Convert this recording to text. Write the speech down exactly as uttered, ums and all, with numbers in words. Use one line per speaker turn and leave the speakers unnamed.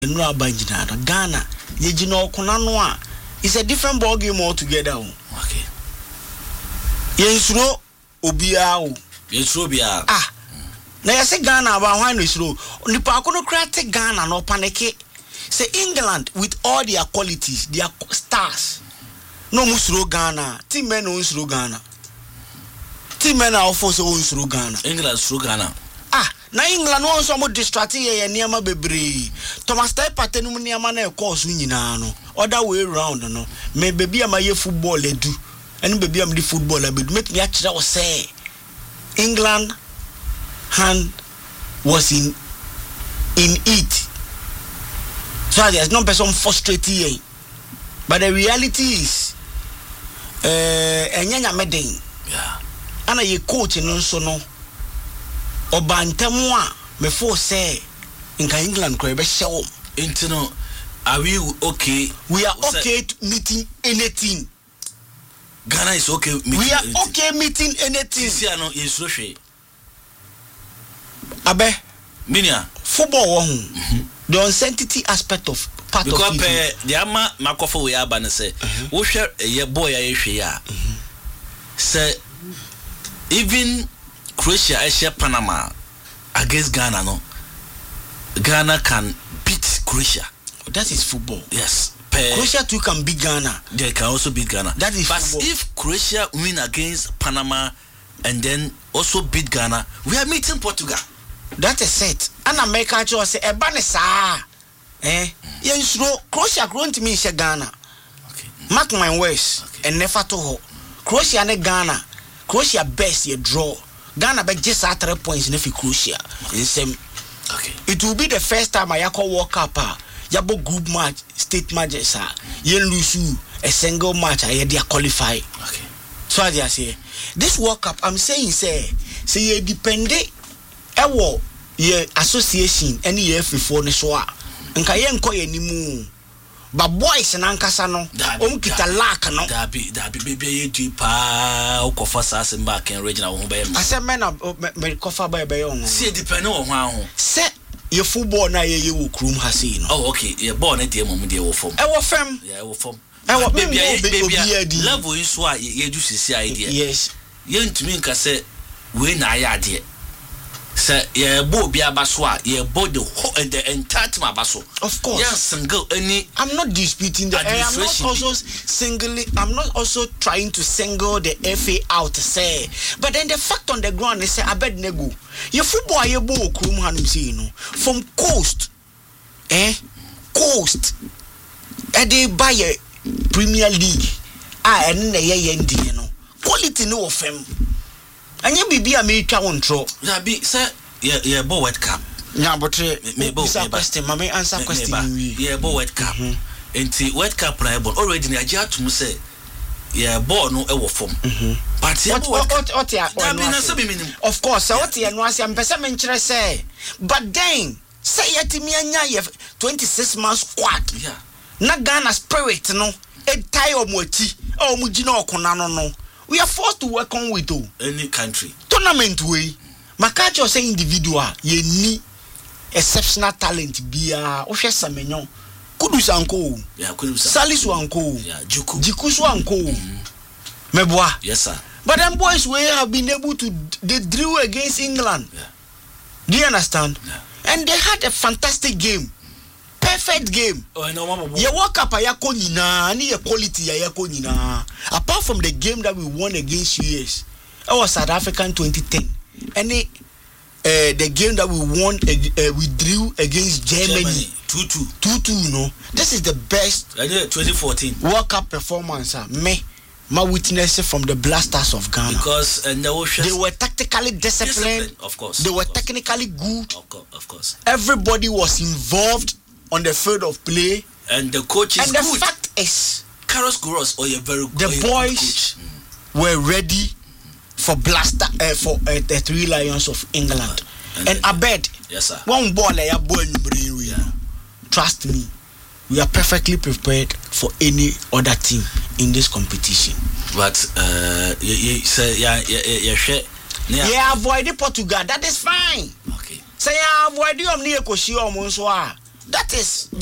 no abanjina Ghana ye gino kunano a it's a different ball game altogether.
Okay.
Yensuro obia o.
Yensuro bia.
Ah. Na yase Ghana ba hwan no suro. Nipa ko no krate Ghana no paneke. Say England with all their qualities, their stars. No musuro Ghana. Team men no musuro Ghana. Team men are force o musuro Ghana.
England musuro Ghana.
Ah, na England won so mo distract ye niam bebre. Thomas Partey no niam na e course nyina no. Other way round no. Me baby am ye football edu. Any baby am the football edu. Make me actually say England hand was in in it. So there's no person frustrated here. But the reality is eh enyanya meden.
Yeah.
Ana ye coach no so no. Obantemu a me for say in England ko be show.
Intino, are we okay?
We are okay to meeting anything.
Ghana is okay meeting.
We are
anything.
okay meeting anything.
See ano yesu hwe.
Abe
Minia
football wo hu. The uncertainty aspect of part
because
of it.
Because the ama makofo we aba ne say wo hwe ye boy ya hwe ya. Say even Croatia Asia Panama against Ghana no. Ghana can beat Croatia.
That is football.
Yes.
Croatia too can beat Ghana.
They can also beat Ghana.
That is
but
football.
If Croatia win against Panama and then also beat Ghana, we are meeting Portugal.
That is set. And America cho say e ba ne sa. Eh? Yen suro Croatia going to me she Ghana.
Okay.
Mark my words. Okay. And never to ho. Croatia ne Ghana. Croatia best ye draw. Ghana be just at three points in every Croatia. In same.
Okay.
It will be the first time I call World Cup. Yabo group match, state matches. Yen lose a single match. I had qualify.
Okay.
So I say this World Cup. I'm saying say say ye depend. Ewo ye association any year before ne so a nka ye nko ye nimu ba boys na nkasa no om kita lack no
da bi da bi bebe ye du pa ukofa sase mba ken regional ho be
asem na me kofa ba be yo
see depend on ho ho
se ye football na ye ye wo krum ha sei no
oh okay ye ball na de mom de wo fom
e wo fam
yeah wo fom
e wo
baby
baby
level in so a ye du sisi idea
yes
ye ntumi nka se we na ya ade say yeah bo bia baso a yeah bo the whole and the entire team abaso
of course
yeah single any
I'm not disputing that I am not also singly I'm not also trying to single the F A out say but then the fact on the ground they say Abednego your football you bo krum hanum say no from coast eh coast e dey buy Premier League ah en na ye ndi no quality no of them. Anya bibi a me twa wontro
na bi say yeah yeah bo World Cup
nya botre
me bo
question mama answer question we
yeah bo World Cup enti World Cup na bo already na agi atum say yeah bo no e wo form but yeah bo
what what ya of course what ya no ase am pese me nkire say but then say yetimi anya ye twenty-six man squad
yeah
na Ghana spirit no e tie omuachi o mu gina okona no no we are forced to work on with oh.
Any country.
Tournament way. Makacho say individual ye ni exceptional talent bia o hwe Samenyon. Kudus anko.
Yeah, Kudus.
Salisu anko.
Yeah, Juku.
Jikusu anko. Mm-hmm. Meboa.
Yes sir.
But them boys we have been able to they drew against England.
Yeah.
Do you understand?
Yeah.
And they had a fantastic game. Perfect game.
Oh, I know mama.
Ye walk up ayako nyina ni ye quality ayako nyina. Apart from the game that we won against U S, it was South African twenty ten. Any uh, the game that we won uh, we drew against Germany
two two
two two no. This is the best
twenty fourteen
World Cup performance uh, me my witness from the Blasters of Ghana
because uh, no
they were tactically disciplined,
discipline, of course
they were
of course.
technically good
of course, of course
everybody was involved on the field of play
and the coach is
and the
good.
fact is
Carlos Gouros or a very good
the boys mm. were ready for blaster uh, for uh, the three lions of England uh, and, and I bet
yes sir
one ball ya boy yeah. Trust me we are perfectly prepared for any other team in this competition
but uh you, you say yeah yeah yeah yeah
yeah avoid Portugal that is fine
okay
say yeah avoid you am near koshi o mo so a that is